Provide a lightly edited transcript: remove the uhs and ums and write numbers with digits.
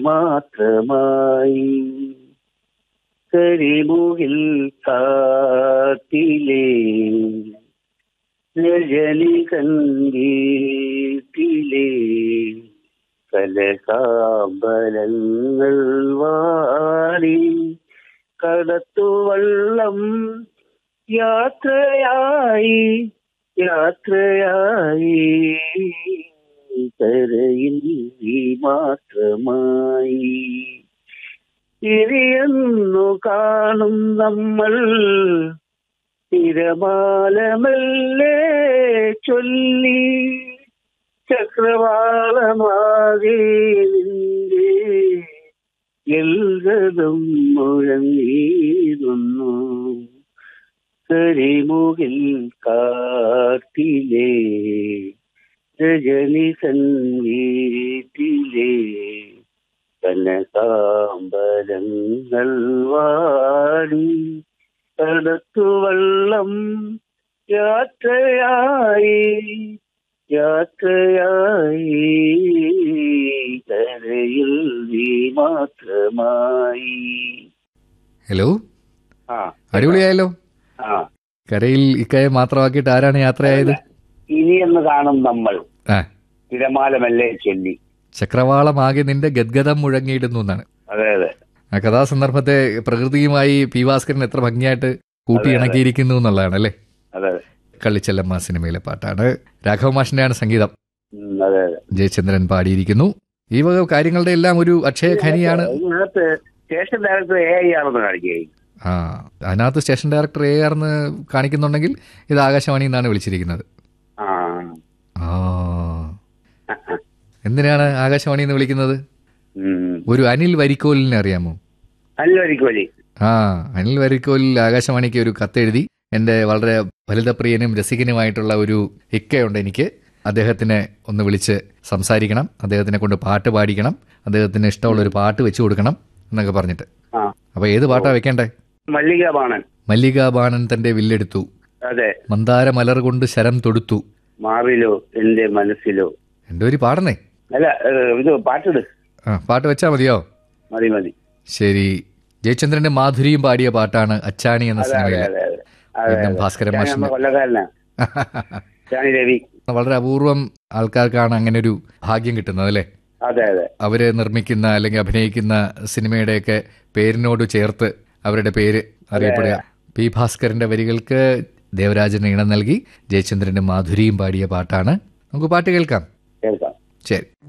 മാത്രമായി കരിമുകിൽ കാട്ടിലെ രജനി കണ്ടീട്ടിലെ കലകാമ്പലങ്ങൾ വാടി കടത്തുവള്ളം യാത്രയായി കരയിൽ നീ മാത്രമായി ഇനിയെന്നു കാണും നമ്മൾ തിരമാലമല്ലേ ചൊല്ലി ചക്രവാളമാകെ നിന്റെ എൽഗതം മുഴങ്ങിയിരുന്നു കരിമുകിൽ കാട്ടിലെ രജനി സംഗീതിലെ കനകാമ്പലങ്ങൾ വാടി കടത്തുവള്ളം യാത്രയായി കരയിൽ നീ മാത്രമായി. ഹലോ, അടിപൊളിയായല്ലോ. കരയിൽ ഇക്കയെ മാത്രമാക്കിയിട്ട് ആരാണ് യാത്രയായത്? ഇനിയെന്ന് കാണും നമ്മൾ തിരമാലമല്ലേ ചൊല്ലി ചക്രവാളമാകെ നിന്റെ ഗദ്ഗതം മുഴങ്ങിയിടുന്നു എന്നാണ്. അതെ അതെ. ആ കഥാസന്ദർഭത്തെ പ്രകൃതിയുമായി പി ഭാസ്കരൻ എത്ര ഭംഗിയായിട്ട് കൂട്ടിയിണക്കിയിരിക്കുന്നു എന്നുള്ളതാണ് അല്ലേ. കള്ളിച്ചെല്ലമ്മ സിനിമയിലെ പാട്ടാണ്. രാഘവ മാഷിന്റെയാണ് സംഗീതം. ജയചന്ദ്രൻ പാടിയിരിക്കുന്നു. ഈ വക കാര്യങ്ങളുടെ എല്ലാം ഒരു അക്ഷയ ഖനിയാണ്. സ്റ്റേഷൻ ഡയറക്ടർ AIR ആണെന്ന് കാണിക്കുകയും അതിനകത്ത് സ്റ്റേഷൻ ഡയറക്ടർ AIR എന്ന് കാണിക്കുന്നുണ്ടെങ്കിൽ ഇത് ആകാശവാണി എന്നാണ് വിളിച്ചിരിക്കുന്നത്. എന്തിനാണ് ആകാശവാണി എന്ന് വിളിക്കുന്നത്? ഒരു അനിൽ വരിക്കോലിനെ അറിയാമോ? അനിൽ വരിക്കോലിൽ ആകാശവാണിക്ക് ഒരു കത്തെഴുതി, എന്റെ വളരെ ഫലിതപ്രിയനും രസികനുമായിട്ടുള്ള ഒരു ഇക്കയുണ്ട് എനിക്ക്, അദ്ദേഹത്തിനെ ഒന്ന് വിളിച്ച് സംസാരിക്കണം, അദ്ദേഹത്തിനെ കൊണ്ട് പാട്ട് പാടിക്കണം, അദ്ദേഹത്തിന് ഇഷ്ടമുള്ള ഒരു പാട്ട് വെച്ചു കൊടുക്കണം എന്നൊക്കെ പറഞ്ഞിട്ട്. അപ്പൊ ഏത് പാട്ടാ വെക്കേണ്ടേ? മല്ലികാബാണൻ തന്റെ വില്ലെടുത്തു, മന്ദാര മലർ കൊണ്ട് ശരം തൊടുത്തു, മാറിലോ എന്റെ മനസ്സിലോ. എന്റെ ഒരു പാടണേ. പാട്ട് വെച്ചാ മതിയോ? മതി. ശരി. ജയചന്ദ്രന്റെ മാധുരിയും പാടിയ പാട്ടാണ് അച്ചാണി എന്ന സിനിമയിലെ. ഭാസ്കരൻ മാഷിന്റെ വളരെ അപൂർവം ആൾക്കാർക്കാണ് അങ്ങനെ ഒരു ഭാഗ്യം കിട്ടുന്നത് അല്ലേ. അവര് നിർമ്മിക്കുന്ന അല്ലെങ്കിൽ അഭിനയിക്കുന്ന സിനിമയുടെയൊക്കെ പേരിനോട് ചേർത്ത് അവരുടെ പേര് അറിയപ്പെടുക. പി ഭാസ്കരന്റെ വരികൾക്ക് ദേവരാജന് ഇണം നൽകി ജയചന്ദ്രന്റെ മാധുരിയും പാടിയ പാട്ടാണ്. നമുക്ക് പാട്ട് കേൾക്കാം. ശരി.